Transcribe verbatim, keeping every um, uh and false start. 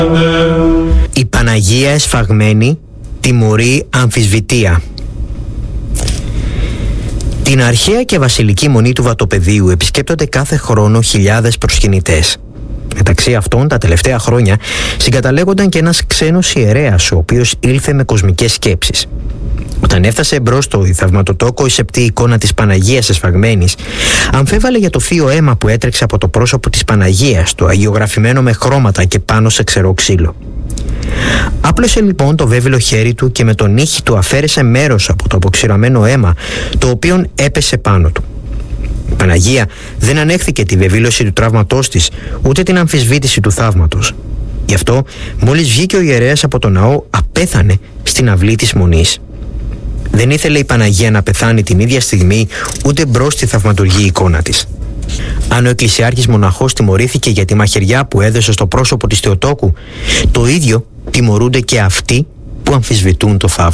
Η Παναγία εσφαγμένη τιμωρεί αμφισβητεία. Την αρχαία και βασιλική μονή του Βατοπεδίου επισκέπτονται κάθε χρόνο χιλιάδες προσκυνητές. Μεταξύ αυτών, τα τελευταία χρόνια συγκαταλέγονταν και ένας ξένος ιερέας, ο οποίος ήλθε με κοσμικές σκέψεις. Όταν έφτασε μπρος στο θαυματοτόκο η σεπτή εικόνα της Παναγίας εσφαγμένης, αμφέβαλε για το θείο αίμα που έτρεξε από το πρόσωπο της Παναγίας, το αγιογραφημένο με χρώματα και πάνω σε ξερό ξύλο. Άπλωσε λοιπόν το βέβαιλο χέρι του και με τον νύχι του αφαίρεσε μέρος από το αποξηραμένο αίμα, το οποίο έπεσε πάνω του. Η Παναγία δεν ανέχθηκε τη βεβήλωση του τραύματός της, ούτε την αμφισβήτηση του θαύματος. Γι' αυτό, μόλις βγήκε ο ιερέας από τον ναό, απέθανε στην αυλή της μονής. Δεν ήθελε η Παναγία να πεθάνει την ίδια στιγμή, ούτε μπρος στη θαυματουργή εικόνα της. Αν ο εκκλησιάρχης μοναχός τιμωρήθηκε για τη μαχαιριά που έδωσε στο πρόσωπο της Θεοτόκου, το ίδιο τιμωρούνται και αυτοί που αμφισβητούν το θαύμα.